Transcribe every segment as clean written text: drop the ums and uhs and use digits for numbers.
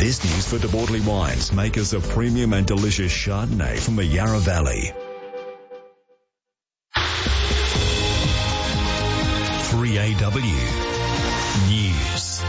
This news for De Bortley Wines, makers of premium and delicious Chardonnay from the Yarra Valley. 3AW News.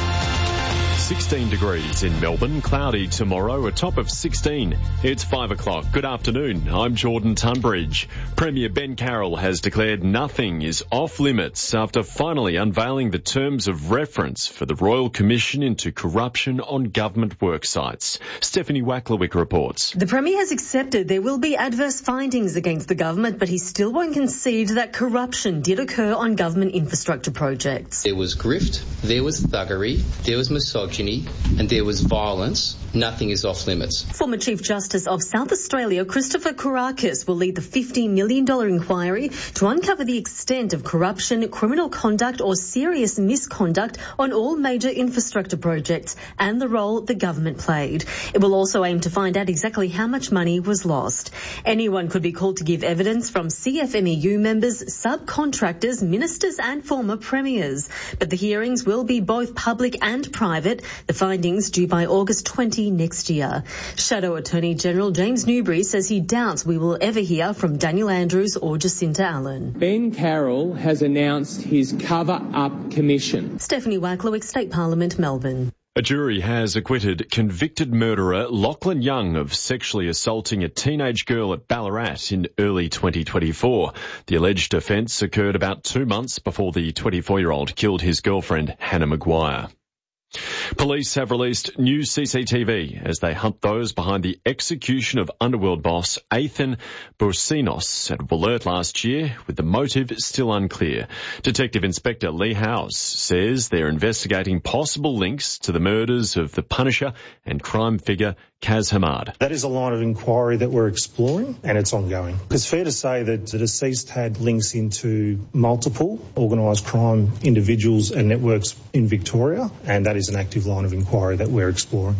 16 degrees in Melbourne, cloudy tomorrow, a top of 16. It's 5 o'clock. Good afternoon. I'm Jordan Tunbridge. Premier Ben Carroll has declared nothing is off limits after finally unveiling the terms of reference for the Royal Commission into Corruption on Government Work Sites. Stephanie Wacklewick reports. The Premier has accepted there will be adverse findings against the government, but he still won't concede that corruption did occur on government infrastructure projects. There was grift, there was thuggery, there was misogyny, and there was violence. Nothing is off limits. Former Chief Justice of South Australia, Christopher Kourakis, will lead the $50 million inquiry to uncover the extent of corruption, criminal conduct or serious misconduct on all major infrastructure projects and the role the government played. It will also aim to find out exactly how much money was lost. Anyone could be called to give evidence, from CFMEU members, subcontractors, ministers and former premiers. But the hearings will be both public and private. The findings due by August 20 next year. Shadow Attorney General James Newbury says he doubts we will ever hear from Daniel Andrews or Jacinta Allen. Ben Carroll has announced his cover-up commission. Stephanie Wacklewick, State Parliament, Melbourne. A jury has acquitted convicted murderer Lachlan Young of sexually assaulting a teenage girl at Ballarat in early 2024. The alleged offence occurred about 2 months before the 24-year-old killed his girlfriend, Hannah Maguire. Police have released new CCTV as they hunt those behind the execution of Underworld boss Ethan Boursinos at Wollert last year, with the motive still unclear. Detective Inspector Lee House says they're investigating possible links to the murders of the Punisher and crime figure Kaz Hamad. That is a line of inquiry that we're exploring, and it's ongoing. It's fair to say that the deceased had links into multiple organised crime individuals and networks in Victoria, and that is an active line of inquiry that we're exploring.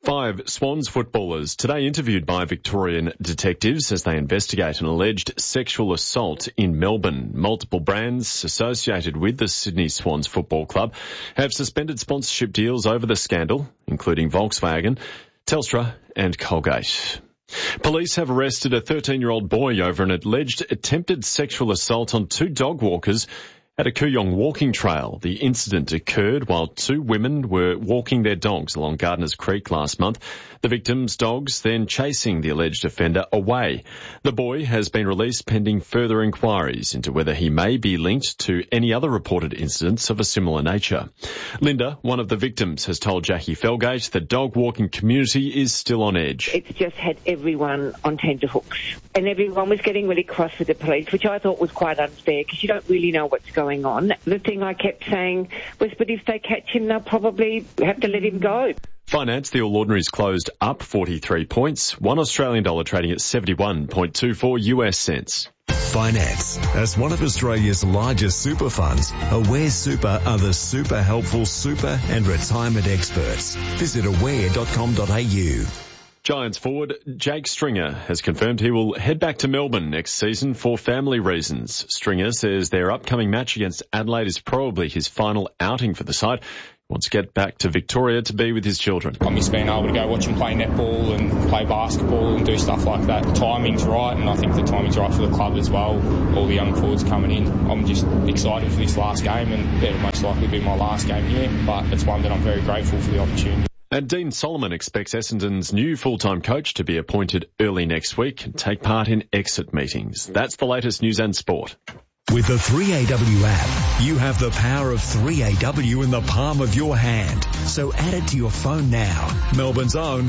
5 Swans footballers today interviewed by Victorian detectives as they investigate an alleged sexual assault in Melbourne. Multiple brands associated with the Sydney Swans Football Club have suspended sponsorship deals over the scandal, including Volkswagen, Telstra and Colgate. Police have arrested a 13-year-old boy over an alleged attempted sexual assault on 2 dog walkers at a Kooyong walking trail. The incident occurred while 2 women were walking their dogs along Gardeners Creek last month. The victim's dogs then chasing the alleged offender away. The boy has been released pending further inquiries into whether he may be linked to any other reported incidents of a similar nature. Linda, one of the victims, has told Jackie Felgate the dog walking community is still on edge. It's just had everyone on tenterhooks, and everyone was getting really cross with the police, which I thought was quite unfair because you don't really know what's going on. The thing I kept saying was, but if they catch him, they'll probably have to let him go. Finance, the All Ordinaries closed up 43 points, $1 Australian dollar trading at 71.24 US cents. Finance. As one of Australia's largest super funds, Aware Super are the super helpful super and retirement experts. Visit aware.com.au. Giants forward Jake Stringer has confirmed he will head back to Melbourne next season for family reasons. Stringer says their upcoming match against Adelaide is probably his final outing for the side. He wants to get back to Victoria to be with his children. I miss being able to go watch him play netball and play basketball and do stuff like that. The timing's right, and I think the timing's right for the club as well. All the young forwards coming in. I'm just excited for this last game, and it'll most likely be my last game here, but it's one that I'm very grateful for the opportunity. And Dean Solomon expects Essendon's new full-time coach to be appointed early next week and take part in exit meetings. That's the latest news and sport. With the 3AW app, you have the power of 3AW in the palm of your hand. So add it to your phone now. Melbourne's own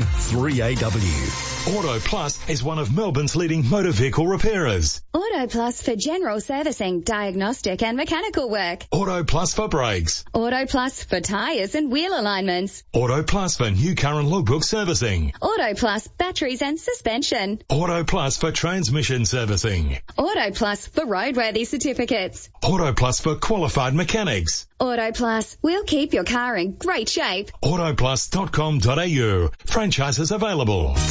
3AW. Auto Plus is one of Melbourne's leading motor vehicle repairers. Auto Plus for general servicing, diagnostic and mechanical work. Auto Plus for brakes. Auto Plus for tyres and wheel alignments. Auto Plus for new car and logbook servicing. Auto Plus batteries and suspension. Auto Plus for transmission servicing. Auto Plus for roadworthy certificates. Auto Plus for qualified mechanics. Auto Plus, we'll keep your car in great shape. Autoplus.com.au. Franchises available. 3AW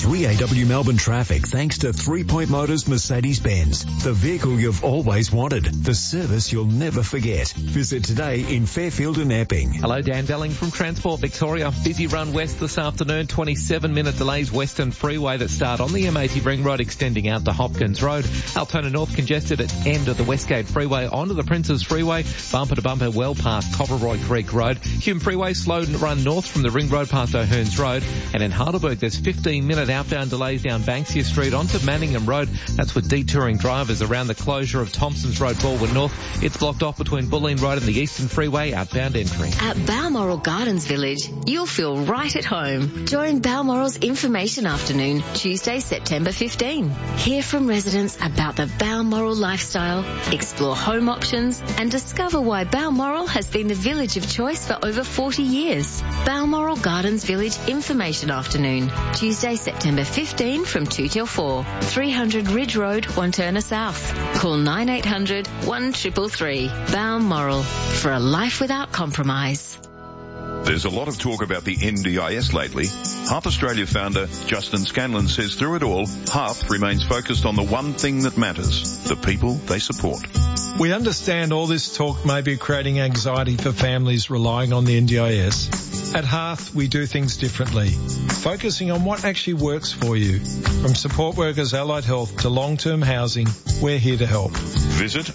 3AW Melbourne traffic thanks to 3 Point Motors Mercedes-Benz. The vehicle you've always wanted. The service you'll never forget. Visit today in Fairfield and Epping. Hello, Dan Delling from Transport Victoria. Busy run west this afternoon. 27-minute delays Western Freeway that start on the M80 Ring Road extending out to Hopkins Road. Altona North congested at end of the Westgate Freeway onto the Princes Freeway. Bumper to bumper well past Coverroy Creek Road. Hume Freeway slowed and run north from the Ring Road past O'Hearns Road. And in Heidelberg there's 15-minute outbound delays down Banksia Street onto Manningham Road. That's with detouring drivers around the closure of Thompsons Road, Baldwin North. It's blocked off between Bulleen Road and the Eastern Freeway outbound entry. At Balmoral Gardens Village, you'll feel right at home. Join Balmoral's Information Afternoon, Tuesday, September 15. Hear from residents about the Balmoral lifestyle, explore home options, and discover why Balmoral has been the village of choice for over 40 years. Balmoral Gardens Village Information Afternoon, Tuesday, September 15 from 2 till 4. 300 Ridge Road, Wantirna South. Call 9800 1333. Balmoral, for a life without compromise. There's a lot of talk about the NDIS lately. Hearth Australia founder Justin Scanlon says through it all, Hearth remains focused on the one thing that matters, the people they support. We understand all this talk may be creating anxiety for families relying on the NDIS. At Hearth, we do things differently, focusing on what actually works for you. From support workers, allied health to long-term housing, we're here to help. Visit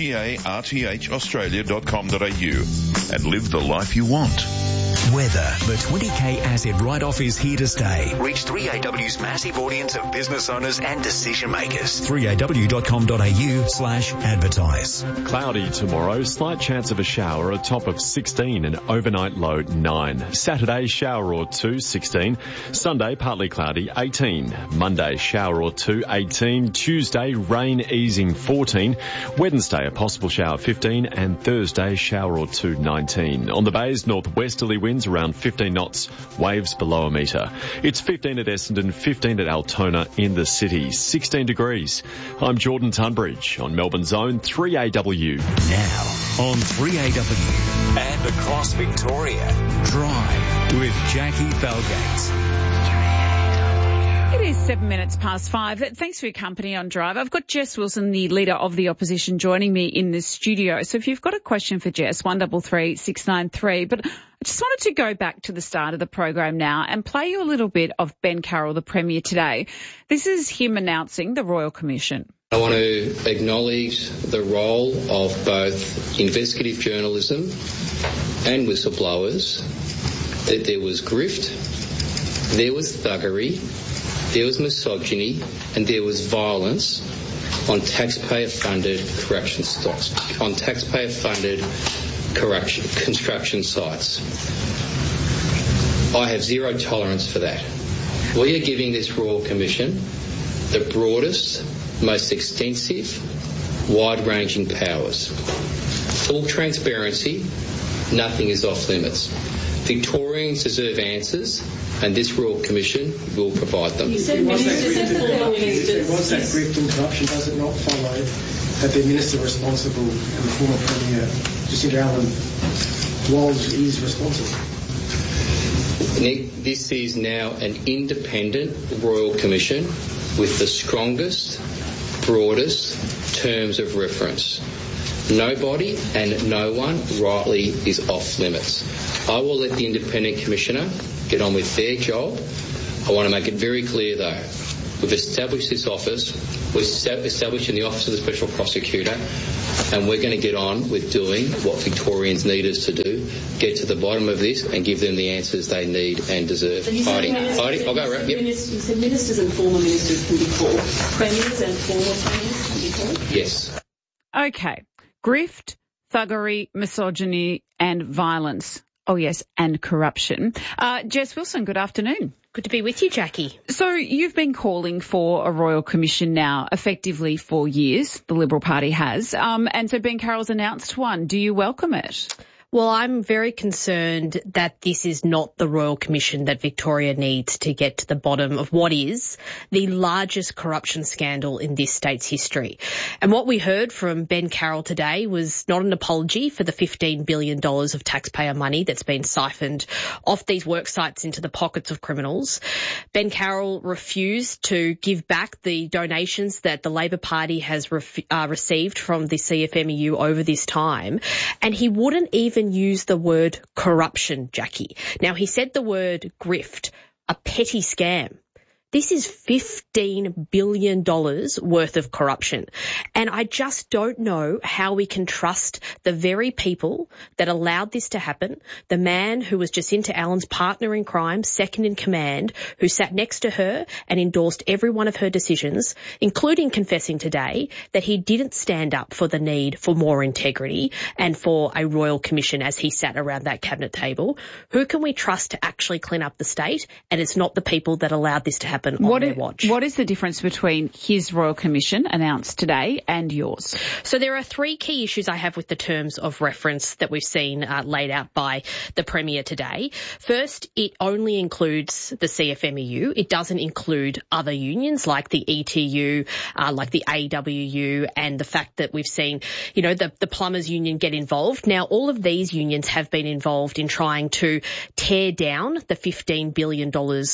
hearthaustralia.com.au and live the life you want. Weather. The 20K asset write-off is here to stay. Reach 3AW's massive audience of business owners and decision makers. 3aw.com.au/advertise. Cloudy tomorrow, slight chance of a shower, a top of 16 and overnight low 9. Saturday, shower or 2, 16. Sunday, partly cloudy, 18. Monday, shower or 2, 18. Tuesday, rain easing, 14. Wednesday, a possible shower, 15. And Thursday, shower or 2, 19. On the bays, northwesterly winds around 15 knots, waves below a metre. It's 15 at Essendon, 15 at Altona in the city, 16 degrees. I'm Jordan Tunbridge on Melbourne's own 3AW. Now on 3AW and across Victoria, Drive with Jackie Felgates. It is 7 minutes past 5. Thanks for your company on Drive. I've got Jess Wilson, the Leader of the Opposition, joining me in the studio. So if you've got a question for Jess, 133 693. But I just wanted to go back to the start of the program now and play you a little bit of Ben Carroll, the Premier, today. This is him announcing the Royal Commission. I want to acknowledge the role of both investigative journalism and whistleblowers, that there was grift, there was thuggery, there was misogyny, and there was violence on taxpayer-funded construction sites. I have zero tolerance for that. We are giving this Royal Commission the broadest, most extensive, wide-ranging powers. Full transparency, nothing is off limits. Victorians deserve answers, and this Royal Commission will provide them. You said ministers and former ministers. Once that grift and corruption, does it not follow that the minister responsible and the former Premier, Jacinda Allan, is responsible? Nick, this is now an independent Royal Commission with the strongest, broadest terms of reference. Nobody and no one rightly is off limits. I will let the Independent Commissioner get on with their job. I want to make it very clear, though, we've established this office, we're establishing the Office of the Special Prosecutor, and we're going to get on with doing what Victorians need us to do, get to the bottom of this and give them the answers they need and deserve. So Heidi, I'll go around. Yep. You said ministers and former ministers can be called. Premiers and former premiers can be called? Yes. Okay. Grift, thuggery, misogyny and violence. Oh, yes, and corruption. Jess Wilson, good afternoon. Good to be with you, Jackie. So you've been calling for a Royal Commission now effectively for years, the Liberal Party has, and so Ben Carroll's announced one. Do you welcome it? Well, I'm very concerned that this is not the Royal Commission that Victoria needs to get to the bottom of what is the largest corruption scandal in this state's history. And what we heard from Ben Carroll today was not an apology for the $15 billion of taxpayer money that's been siphoned off these work sites into the pockets of criminals. Ben Carroll refused to give back the donations that the Labor Party has received from the CFMEU over this time. And he wouldn't even use the word corruption, Jackie. Now, he said the word grift, a petty scam. This is $15 billion worth of corruption. And I just don't know how we can trust the very people that allowed this to happen. The man who was Jacinta Allen's partner in crime, second in command, who sat next to her and endorsed every one of her decisions, including confessing today that he didn't stand up for the need for more integrity and for a royal commission as he sat around that cabinet table. Who can we trust to actually clean up the state? And it's not the people that allowed this to happen. What is the difference between his Royal Commission announced today and yours? So there are three key issues I have with the terms of reference that we've seen laid out by the Premier today. First, it only includes the CFMEU. It doesn't include other unions like the ETU, like the AWU, and the fact that we've seen, the Plumbers Union get involved. Now, all of these unions have been involved in trying to tear down the $15 billion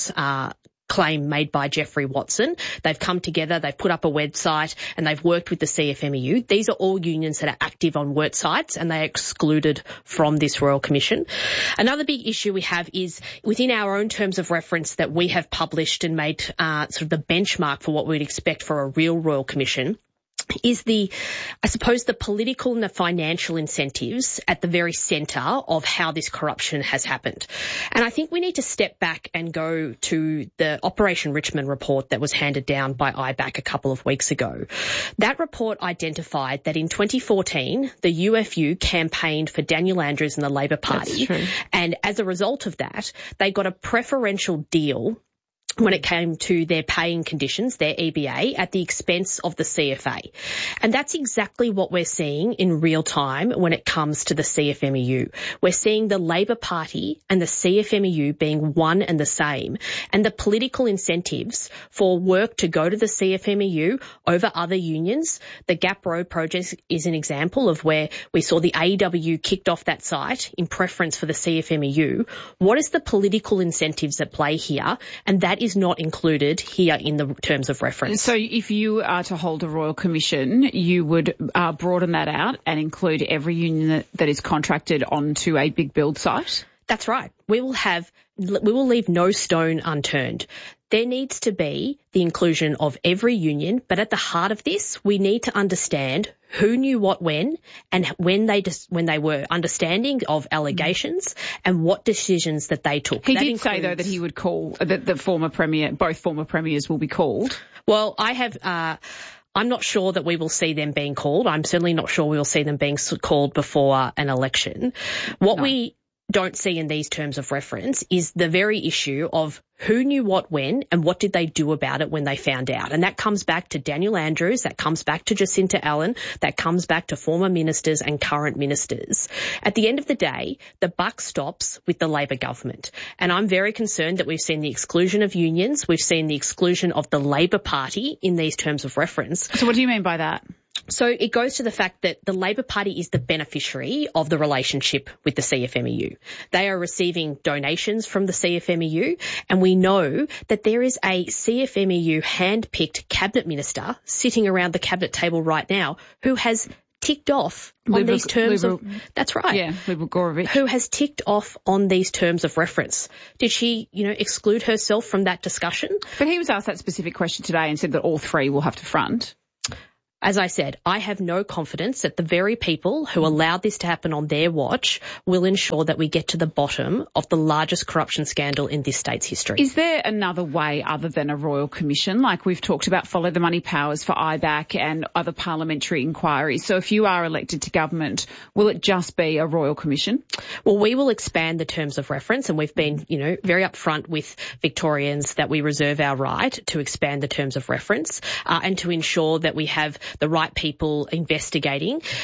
claim made by Jeffrey Watson. They've come together, they've put up a website, and they've worked with the CFMEU. These are all unions that are active on work sites, and they're excluded from this Royal Commission. Another big issue we have is within our own terms of reference that we have published and made sort of the benchmark for what we'd expect for a real Royal Commission, is the political and the financial incentives at the very centre of how this corruption has happened. And I think we need to step back and go to the Operation Richmond report that was handed down by IBAC a couple of weeks ago. That report identified that in 2014, the UFU campaigned for Daniel Andrews and the Labor Party. That's true. And as a result of that, they got a preferential deal when it came to their paying conditions, their EBA, at the expense of the CFA. And that's exactly what we're seeing in real time when it comes to the CFMEU. We're seeing the Labor Party and the CFMEU being one and the same. And the political incentives for work to go to the CFMEU over other unions. The Gap Road project is an example of where we saw the AEW kicked off that site in preference for the CFMEU. What is the political incentives at play here? And that is not included here in the terms of reference. So if you are to hold a Royal Commission, you would broaden that out and include every union that is contracted onto a big build site? That's right. We will leave no stone unturned. There needs to be the inclusion of every union, but at the heart of this, we need to understand who knew what when, and when they were understanding of allegations and what decisions that they took. He did say, though, that he would call that the former Premier, both former Premiers will be called. Well, I'm not sure that we will see them being called. I'm certainly not sure we will see them being called before an election. We don't see in these terms of reference is the very issue of who knew what when and what did they do about it when they found out. And that comes back to Daniel Andrews, that comes back to Jacinta Allen, that comes back to former ministers and current ministers. At the end of the day, the buck stops with the Labor government. And I'm very concerned that we've seen the exclusion of unions, we've seen the exclusion of the Labor Party in these terms of reference. So what do you mean by that? So it goes to the fact that the Labor Party is the beneficiary of the relationship with the CFMEU. They are receiving donations from the CFMEU, and we know that there is a CFMEU hand-picked cabinet minister sitting around the cabinet table right now who has ticked off on these terms of... That's right. Yeah, Lyubal Gorovich. Who has ticked off on these terms of reference. Did she, exclude herself from that discussion? But he was asked that specific question today and said that all three will have to front. As I said, I have no confidence that the very people who allowed this to happen on their watch will ensure that we get to the bottom of the largest corruption scandal in this state's history. Is there another way other than a Royal Commission? Like we've talked about follow the money powers for IBAC and other parliamentary inquiries. So if you are elected to government, will it just be a Royal Commission? Well, we will expand the terms of reference, and we've been, very upfront with Victorians that we reserve our right to expand the terms of reference and to ensure that we have the right people investigating.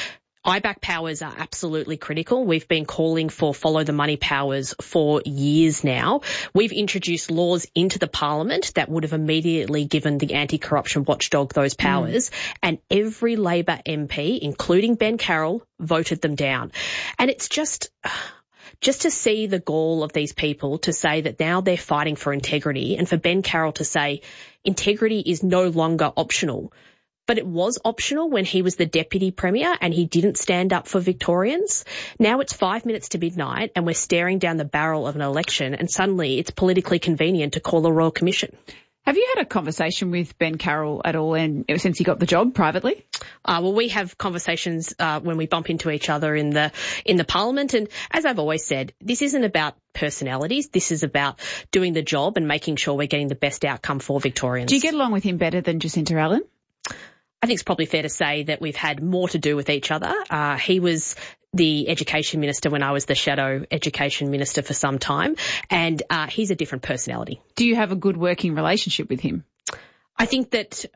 IBAC powers are absolutely critical. We've been calling for follow the money powers for years now. We've introduced laws into the parliament that would have immediately given the anti-corruption watchdog those powers, and every Labor MP, including Ben Carroll, voted them down. And it's just to see the gall of these people to say that now they're fighting for integrity, and for Ben Carroll to say integrity is no longer optional. But it was optional when he was the Deputy Premier and he didn't stand up for Victorians. Now it's 5 minutes to midnight and we're staring down the barrel of an election, and suddenly it's politically convenient to call a Royal Commission. Have you had a conversation with Ben Carroll at all since he got the job privately? Well, we have conversations when we bump into each other in the Parliament. And as I've always said, this isn't about personalities. This is about doing the job and making sure we're getting the best outcome for Victorians. Do you get along with him better than Jacinta Allen? I think it's probably fair to say that we've had more to do with each other. He was the Education Minister when I was the Shadow Education Minister for some time, and he's a different personality. Do you have a good working relationship with him? I think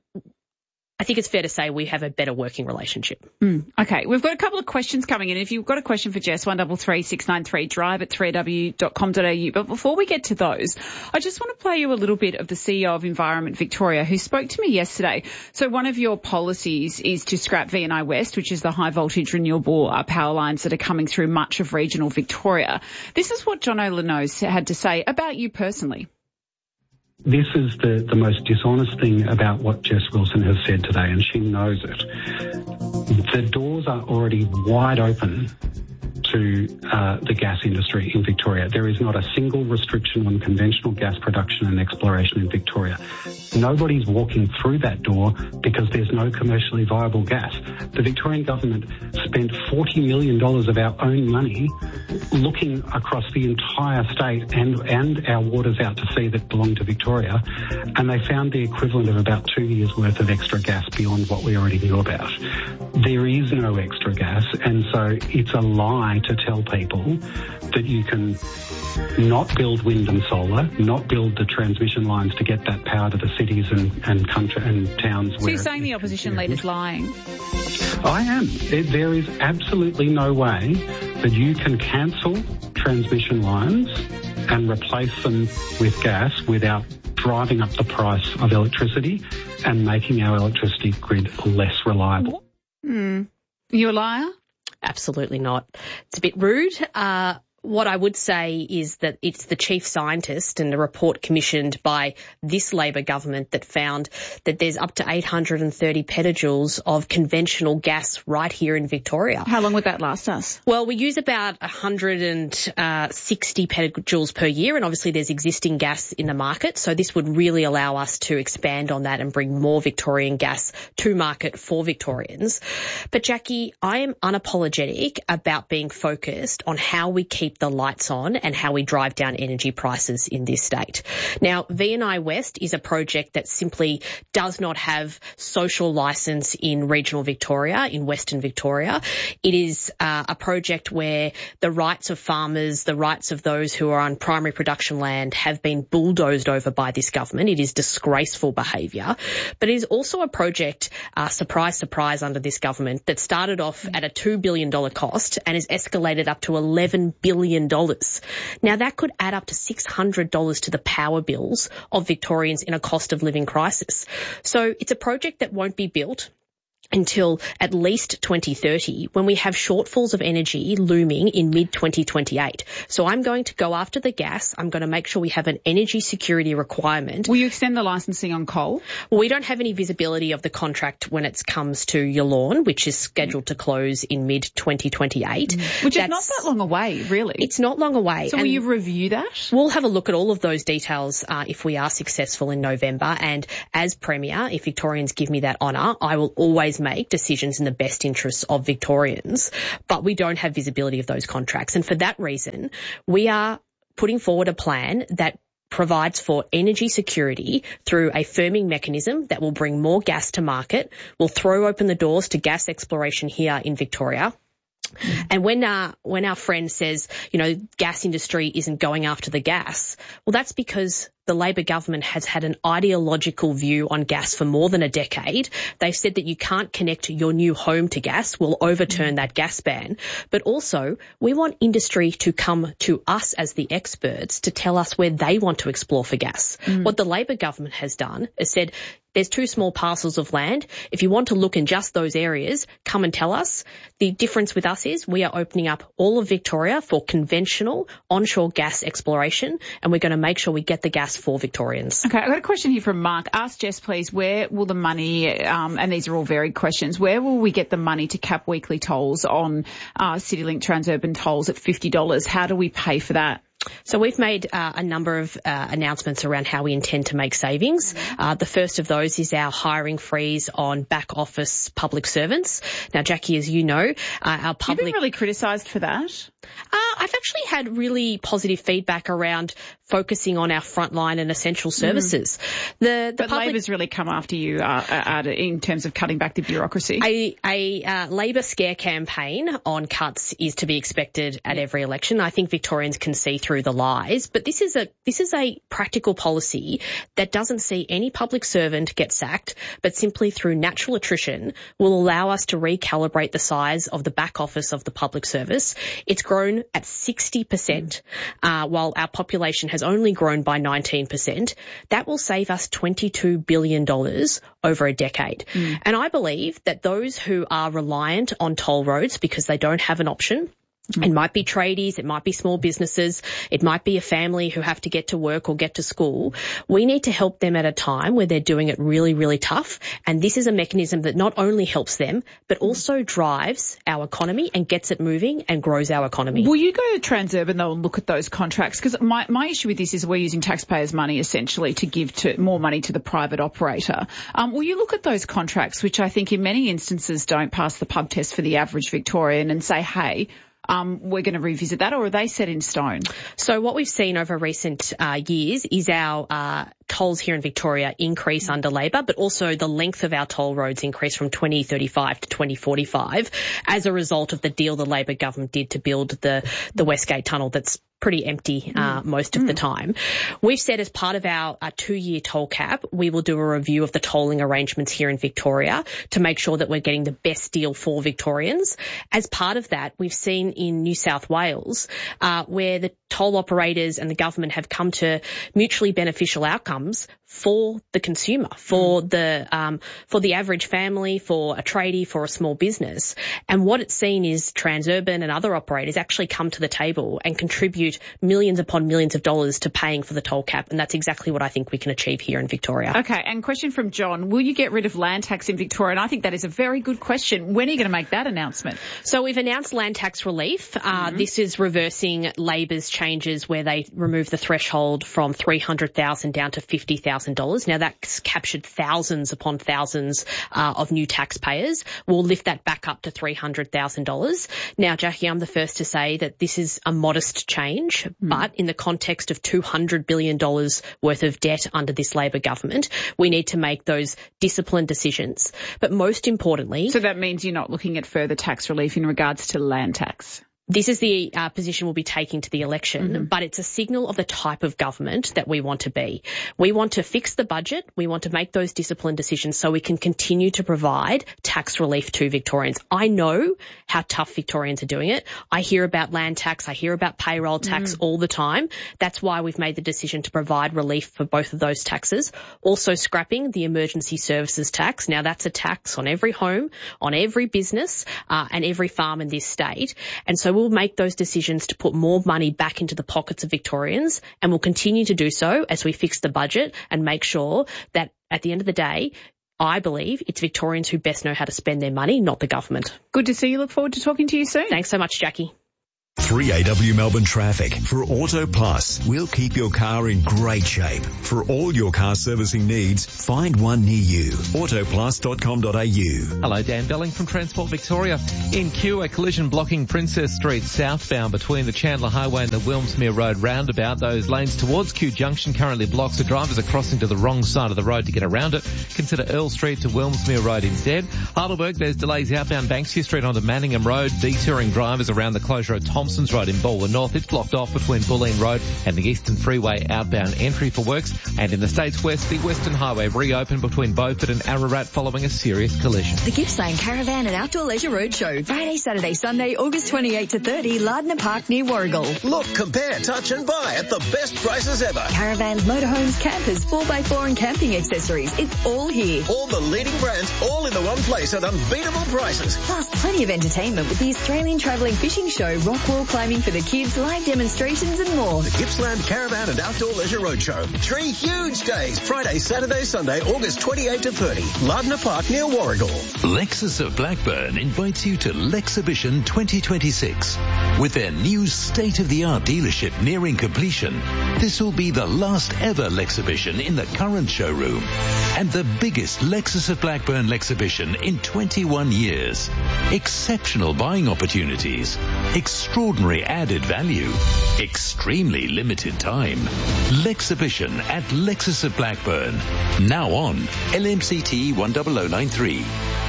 it's fair to say we have a better working relationship. Okay. We've got a couple of questions coming in. If you've got a question for Jess, 133693, drive at 3aw.com.au. But before we get to those, I just want to play you a little bit of the CEO of Environment Victoria, who spoke to me yesterday. So one of your policies is to scrap VNI West, which is the high voltage renewable power lines that are coming through much of regional Victoria. This is what Jono Leno's had to say about you personally. This is the most dishonest thing about what Jess Wilson has said today, and she knows it. The doors are already wide open to the gas industry in Victoria. There is not a single restriction on conventional gas production and exploration in Victoria. Nobody's walking through that door because there's no commercially viable gas. The Victorian government spent $40 million of our own money looking across the entire state and our waters out to sea that belong to Victoria, and they found the equivalent of about 2 years' worth of extra gas beyond what we already knew about. There is no extra gas, and so it's a lie to tell people that you can not build wind and solar, not build the transmission lines to get that power to the cities and country and towns. So you're saying the opposition leader's lying? I am. There is absolutely no way that you can cancel transmission lines and replace them with gas without driving up the price of electricity and making our electricity grid less reliable. You a liar? Absolutely not. It's a bit rude. What I would say is that it's the chief scientist and a report commissioned by this Labor government that found that there's up to 830 petajoules of conventional gas right here in Victoria. How long would that last us? Well, we use about 160 petajoules per year, and obviously there's existing gas in the market, so this would really allow us to expand on that and bring more Victorian gas to market for Victorians. But Jackie, I am unapologetic about being focused on how we keep the lights on and how we drive down energy prices in this state. Now, VNI West is a project that simply does not have social licence in regional Victoria, in Western Victoria. It is a project where the rights of farmers, the rights of those who are on primary production land have been bulldozed over by this government. It is disgraceful behaviour. But it is also a project, surprise, surprise, under this government that started off at a $2 billion cost and has escalated up to $11 billion. Now, that could add up to $600 to the power bills of Victorians in a cost of living crisis. So it's a project that won't be built until at least 2030, when we have shortfalls of energy looming in mid-2028. So I'm going to go after the gas. I'm going to make sure we have an energy security requirement. Will you extend the licensing on coal? Well, we don't have any visibility of the contract when it comes to Yallourn, which is scheduled to close in mid-2028. Which is not that long away, really. It's not long away. So will you review that? We'll have a look at all of those details if we are successful in November. And as Premier, if Victorians give me that honour, I will always make decisions in the best interests of Victorians, but we don't have visibility of those contracts. And for that reason, we are putting forward a plan that provides for energy security through a firming mechanism that will bring more gas to market, will throw open the doors to gas exploration here in Victoria, And when our friend says, gas industry isn't going after the gas, well, that's because the Labor government has had an ideological view on gas for more than a decade. They've said that you can't connect your new home to gas. We'll overturn that gas ban. But also, we want industry to come to us as the experts to tell us where they want to explore for gas. What the Labor government has done is said, there's 2 small parcels of land. If you want to look in just those areas, come and tell us. The difference with us is we are opening up all of Victoria for conventional onshore gas exploration, and we're going to make sure we get the gas for Victorians. Okay, I've got a question here from Mark. Ask Jess, please, where will the money, and these are all varied questions, where will we get the money to cap weekly tolls on CityLink Transurban tolls at $50? How do we pay for that? So we've made a number of announcements around how we intend to make savings. The first of those is our hiring freeze on back office public servants. Now, Jackie, as you know, our public... You've been really criticised for that. I've actually had really positive feedback around focusing on our frontline and essential services. But Labor's really come after you in terms of cutting back the bureaucracy. A Labor scare campaign on cuts is to be expected at every election. I think Victorians can see through the lies, but this is a practical policy that doesn't see any public servant get sacked, but simply through natural attrition will allow us to recalibrate the size of the back office of the public service. It's grown at 60%, while our population has only grown by 19%. That will save us $22 billion over a decade. And I believe that those who are reliant on toll roads because they don't have an option, it might be tradies, it might be small businesses, it might be a family who have to get to work or get to school. We need to help them at a time where they're doing it really, really tough. And this is a mechanism that not only helps them, but also drives our economy and gets it moving and grows our economy. Will you go to Transurban, though, and look at those contracts? Because my issue with this is we're using taxpayers' money, essentially, to give more money to the private operator. Will you look at those contracts, which I think in many instances don't pass the pub test for the average Victorian, and say, hey, we're going to revisit that, or are they set in stone? So what we've seen over recent years is our tolls here in Victoria increase under Labor, but also the length of our toll roads increase from 2035 to 2045 as a result of the deal the Labor government did to build the Westgate Tunnel that's pretty empty most of the time. We've said as part of our 2-year toll cap, we will do a review of the tolling arrangements here in Victoria to make sure that we're getting the best deal for Victorians. As part of that, we've seen in New South Wales where the toll operators and the government have come to mutually beneficial outcomes for the consumer, for the average family, for a tradie, for a small business. And what it's seen is Transurban and other operators actually come to the table and contribute millions upon millions of dollars to paying for the toll cap. And that's exactly what I think we can achieve here in Victoria. Okay. And question from John, will you get rid of land tax in Victoria? And I think that is a very good question. When are you going to make that announcement? So we've announced land tax relief. This is reversing Labor's changes where they remove the threshold from $300,000 down to $50,000. Now that's captured thousands upon thousands of new taxpayers. We'll lift that back up to $300,000. Now, Jackie, I'm the first to say that this is a modest change, but in the context of $200 billion worth of debt under this Labor government, we need to make those disciplined decisions. But most importantly... So that means you're not looking at further tax relief in regards to land tax? This is the position we'll be taking to the election, but it's a signal of the type of government that we want to be. We want to fix the budget. We want to make those disciplined decisions so we can continue to provide tax relief to Victorians. I know how tough Victorians are doing it. I hear about land tax. I hear about payroll tax all the time. That's why we've made the decision to provide relief for both of those taxes. Also scrapping the emergency services tax. Now that's a tax on every home, on every business, and every farm in this state. And so we'll make those decisions to put more money back into the pockets of Victorians, and we'll continue to do so as we fix the budget and make sure that at the end of the day, I believe it's Victorians who best know how to spend their money, not the government. Good to see you. Look forward to talking to you soon. Thanks so much, Jackie. 3AW Melbourne Traffic. For Auto Plus, we'll keep your car in great shape. For all your car servicing needs, find one near you. Autoplus.com.au. Hello, Dan Belling from Transport Victoria. In Kew, a collision blocking Princess Street southbound between the Chandler Highway and the Wilmsmere Road roundabout. Those lanes towards Kew Junction currently blocked, so drivers are crossing to the wrong side of the road to get around it. Consider Earl Street to Wilmsmere Road instead. Heidelberg, there's delays outbound Banksia Street onto Manningham Road, detouring drivers around the closure of Thompson's Road in Balwyn North. It's blocked off between Bulleen Road and the Eastern Freeway outbound entry for works. And in the States West, the Western Highway reopened between Beaufort and Ararat following a serious collision. The Gippsland Caravan and Outdoor Leisure Roadshow, Friday, Saturday, Sunday, August 28 to 30, Lardner Park near Warragul. Look, compare, touch and buy at the best prices ever. Caravans, motorhomes, campers, 4x4 and camping accessories. It's all here. All the leading brands, all in the one place at unbeatable prices. Plus, plenty of entertainment with the Australian Travelling Fishing Show, rock wall climbing for the kids, live demonstrations and more. The Gippsland Caravan and Outdoor Leisure Roadshow. 3 huge days. Friday, Saturday, Sunday, August 28 to 30. Lardner Park near Warragul. Lexus of Blackburn invites you to Lexhibition 2026. With their new state-of-the-art dealership nearing completion, this will be the last ever Lexhibition in the current showroom and the biggest Lexus of Blackburn Lexhibition in 21 years. Exceptional buying opportunities, extraordinary added value, extremely limited time. Lexhibition at Lexus of Blackburn. Now on LMCT 10093.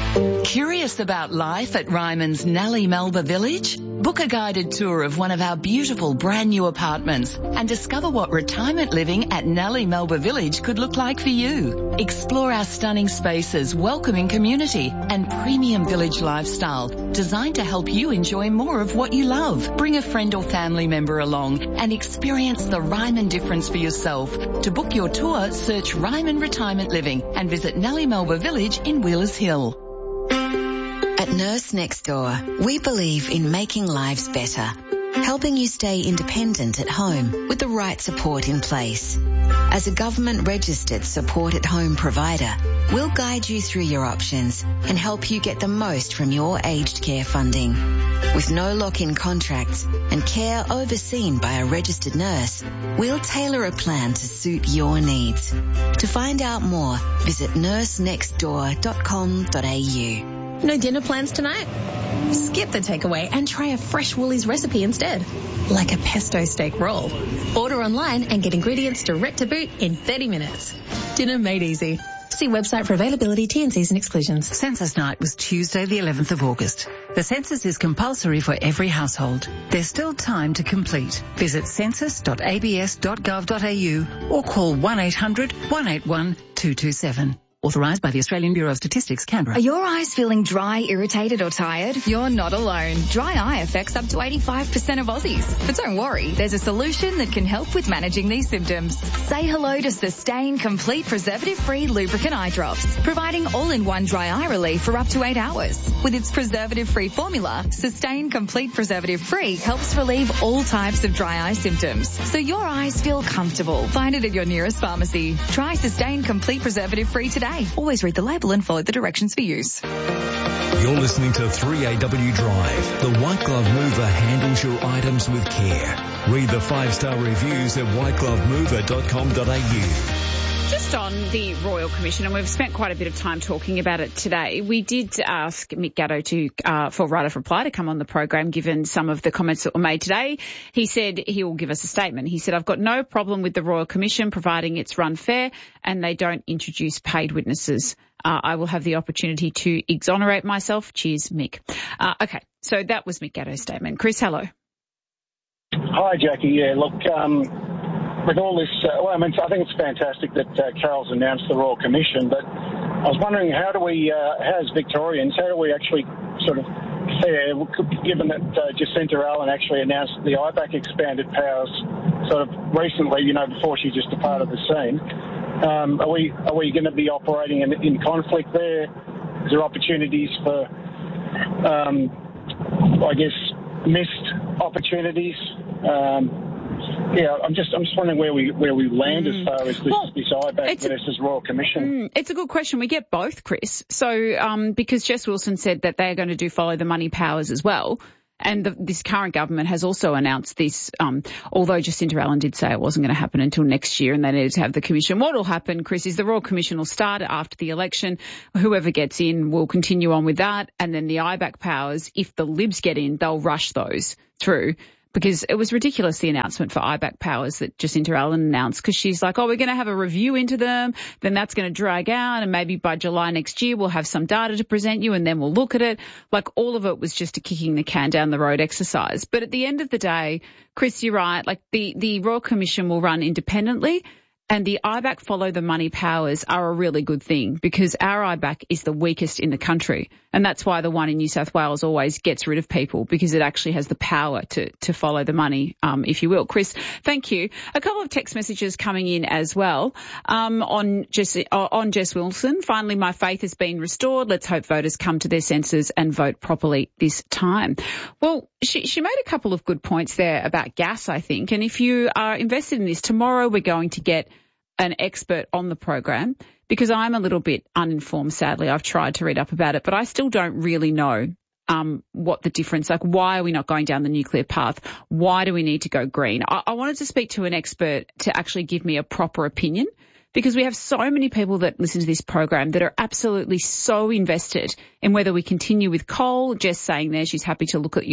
Curious about life at Ryman's Nellie Melba Village? Book a guided tour of one of our beautiful brand new apartments and discover what retirement living at Nellie Melba Village could look like for you. Explore our stunning spaces, welcoming community and premium village lifestyle designed to help you enjoy more of what you love. Bring a friend or family member along and experience the Ryman difference for yourself. To book your tour, search Ryman Retirement Living and visit Nellie Melba Village in Wheelers Hill. At Nurse Next Door, we believe in making lives better, helping you stay independent at home with the right support in place. As a government-registered support-at-home provider, we'll guide you through your options and help you get the most from your aged care funding. With no lock-in contracts and care overseen by a registered nurse, we'll tailor a plan to suit your needs. To find out more, visit nursenextdoor.com.au. No dinner plans tonight? Skip the takeaway and try a fresh Woolies recipe instead, like a pesto steak roll. Order online and get ingredients direct to boot in 30 minutes. Dinner made easy. See website for availability, T&Cs and exclusions. Census night was Tuesday the 11th of August. The census is compulsory for every household. There's still time to complete. Visit census.abs.gov.au or call 1-800-181-227. Authorised by the Australian Bureau of Statistics, Canberra. Are your eyes feeling dry, irritated or tired? You're not alone. Dry eye affects up to 85% of Aussies. But don't worry, there's a solution that can help with managing these symptoms. Say hello to Sustain Complete Preservative-Free Lubricant Eye Drops, providing all-in-one dry eye relief for up to 8 hours. With its preservative-free formula, Sustain Complete Preservative-Free helps relieve all types of dry eye symptoms, so your eyes feel comfortable. Find it at your nearest pharmacy. Try Sustain Complete Preservative-Free today. Always read the label and follow the directions for use. You're listening to 3AW Drive. The White Glove Mover handles your items with care. Read the 5-star reviews at whiteglovemover.com.au. Just on the Royal Commission, and we've spent quite a bit of time talking about it today, we did ask Mick Gatto for right of reply to come on the program, given some of the comments that were made today. He said he will give us a statement. He said, I've got no problem with the Royal Commission providing it's run fair and they don't introduce paid witnesses. I will have the opportunity to exonerate myself. Cheers, Mick. Okay, so that was Mick Gatto's statement. Chris, hello. Hi, Jackie. Yeah, look, with all this, I think it's fantastic that Carol's announced the Royal Commission, but I was wondering how do we actually sort of fare, given that Jacinta Allen actually announced the IBAC expanded powers sort of recently, before she just departed the scene. Are we going to be operating in conflict there? Is there opportunities for, missed opportunities? I'm just wondering where we land as far as this IBAC versus Royal Commission. It's a good question. We get both, Chris. So because Jess Wilson said that they're going to do follow the money powers as well, And this current government has also announced this, although Jacinta Allen did say it wasn't going to happen until next year and they needed to have the commission. What will happen, Chris, is the Royal Commission will start after the election. Whoever gets in will continue on with that. And then the IBAC powers, if the Libs get in, they'll rush those through. Because it was ridiculous, the announcement for IBAC powers that Jacinta Allen announced, because she's like, we're going to have a review into them, then that's going to drag out, and maybe by July next year we'll have some data to present you and then we'll look at it. Like, all of it was just a kicking the can down the road exercise. But at the end of the day, Chris, you're right, like the Royal Commission will run independently. And the IBAC follow the money powers are a really good thing, because our IBAC is the weakest in the country. And that's why the one in New South Wales always gets rid of people, because it actually has the power to follow the money, if you will. Chris, thank you. A couple of text messages coming in as well, on Jess Wilson. Finally, my faith has been restored. Let's hope voters come to their senses and vote properly this time. Well, she made a couple of good points there about gas, I think. And if you are invested in this, tomorrow we're going to get an expert on the program, because I'm a little bit uninformed, sadly. I've tried to read up about it, but I still don't really know what the difference, like why are we not going down the nuclear path? Why do we need to go green? I wanted to speak to an expert to actually give me a proper opinion, because we have so many people that listen to this program that are absolutely so invested in whether we continue with coal. Jess saying there she's happy to look at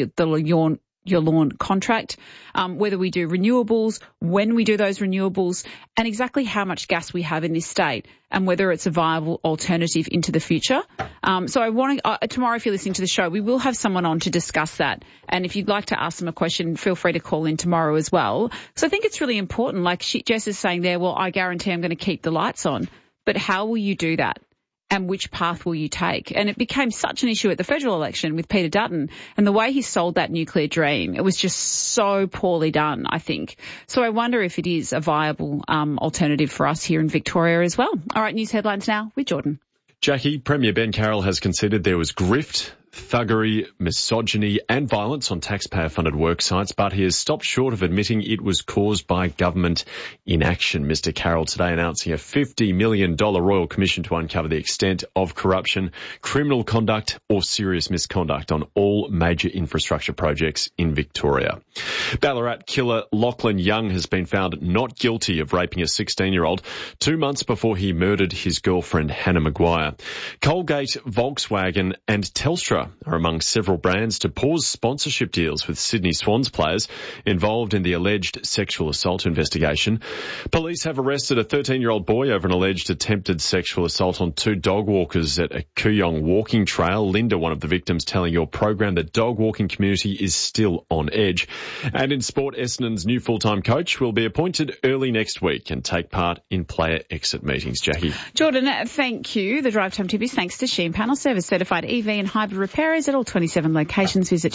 your lawn contract, whether we do renewables, when we do those renewables, and exactly how much gas we have in this state, and whether it's a viable alternative into the future. So I want to, tomorrow, if you're listening to the show, we will have someone on to discuss that. And if you'd like to ask them a question, feel free to call in tomorrow as well. So I think it's really important. Like Jess is saying there, well, I guarantee I'm going to keep the lights on. But how will you do that? And which path will you take? And it became such an issue at the federal election with Peter Dutton, and the way he sold that nuclear dream, it was just so poorly done, I think. So I wonder if it is a viable alternative for us here in Victoria as well. All right, news headlines now with Jordan. Jackie, Premier Ben Carroll has conceded there was grift, thuggery, misogyny and violence on taxpayer-funded work sites, but he has stopped short of admitting it was caused by government inaction. Mr Carroll today announcing a $50 million Royal Commission to uncover the extent of corruption, criminal conduct or serious misconduct on all major infrastructure projects in Victoria. Ballarat killer Lachlan Young has been found not guilty of raping a 16-year-old 2 months before he murdered his girlfriend Hannah Maguire. Colgate, Volkswagen and Telstra are among several brands to pause sponsorship deals with Sydney Swans players involved in the alleged sexual assault investigation. Police have arrested a 13-year-old boy over an alleged attempted sexual assault on 2 dog walkers at a Kooyong walking trail. Linda, one of the victims, telling your program that dog walking community is still on edge. And in sport, Essendon's new full-time coach will be appointed early next week and take part in player exit meetings. Jackie. Jordan, thank you. The Drive Time tip is thanks to Sheen Panel Service, certified EV and hybrid repairers at all 27 locations. Visit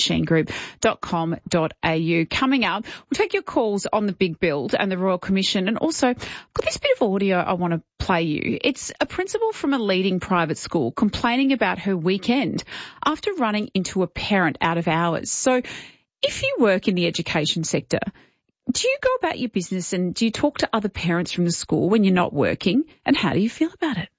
sheengroup.com.au. Coming up, we'll take your calls on the big build and the Royal Commission, and also got this bit of audio I want to play you. It's a principal from a leading private school complaining about her weekend after running into a parent out of hours. So if you work in the education sector, do you go about your business and do you talk to other parents from the school when you're not working? And how do you feel about it?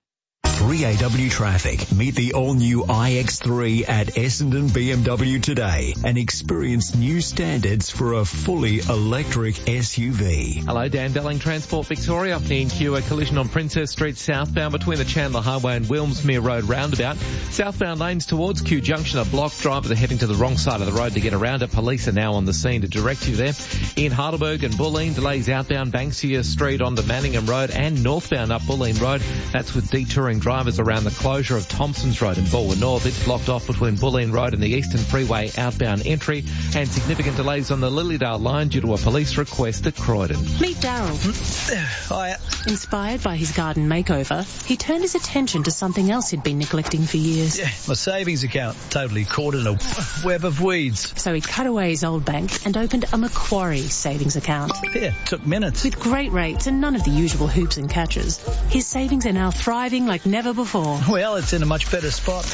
3AW Traffic. Meet the all-new iX3 at Essendon BMW today and experience new standards for a fully electric SUV. Hello, Dan Delling, Transport Victoria. In queue, a collision on Princess Street southbound between the Chandler Highway and Wilmsmere Road roundabout. Southbound lanes towards Kew Junction are blocked. Drivers are heading to the wrong side of the road to get around it. Police are now on the scene to direct you there. In Heidelberg and Bulleen, delays outbound Banksia Street onto Manningham Road and northbound up Bulleen Road. That's with detouring drivers around the closure of Thompsons Road in Balwyn North. It's blocked off between Bulleen Road and the Eastern Freeway outbound entry, and significant delays on the Lilydale line due to a police request at Croydon. Meet Daryl. Hiya. Inspired by his garden makeover, he turned his attention to something else he'd been neglecting for years. Yeah, my savings account, totally caught in a web of weeds. So he cut away his old bank and opened a Macquarie savings account. Yeah, took minutes. With great rates and none of the usual hoops and catches, his savings are now thriving like never before. Well, it's in a much better spot.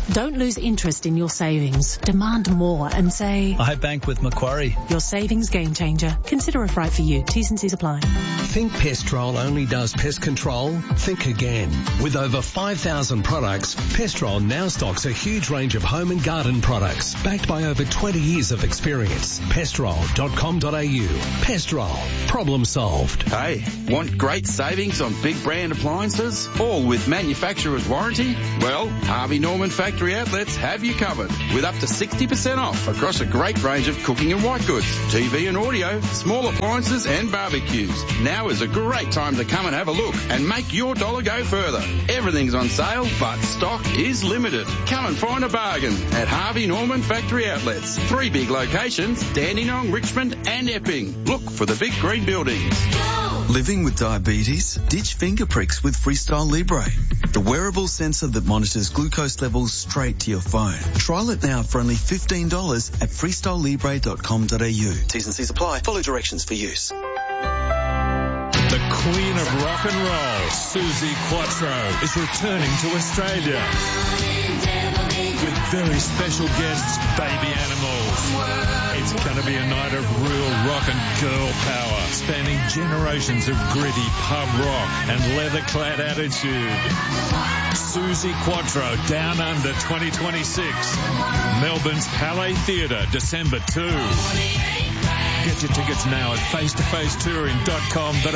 Don't lose interest in your savings. Demand more and say, I bank with Macquarie. Your savings game changer. Consider if right for you. T's and C's apply. Think Pestrol only does pest control? Think again. With over 5,000 products, Pestrol now stocks a huge range of home and garden products, backed by over 20 years of experience. Pestrol.com.au. Pestrol. Problem solved. Hey, want great savings on big brand appliances? All with manufacturer's warranty? Well, Harvey Norman Factory Outlets have you covered with up to 60% off across a great range of cooking and white goods, TV and audio, small appliances and barbecues. Now is a great time to come and have a look and make your dollar go further. Everything's on sale, but stock is limited. Come and find a bargain at Harvey Norman Factory Outlets. 3 big locations, Dandenong, Richmond and Epping. Look for the big green buildings. Living with diabetes? Ditch finger pricks with Freestyle Libre, the wearable sensor that monitors glucose levels straight to your phone. Trial it now for only $15 at freestylelibre.com.au. T's and C's apply. Follow directions for use. The Queen of Rock and Roll, Suzi Quatro, is returning to Australia with very special guests, Baby Animals. It's going to be a night of real rock and girl power, spanning generations of gritty pub rock and leather-clad attitude. Suzi Quatro, Down Under 2026. Melbourne's Palais Theatre, December 2. Get your tickets now at facetofacetouring.com.au.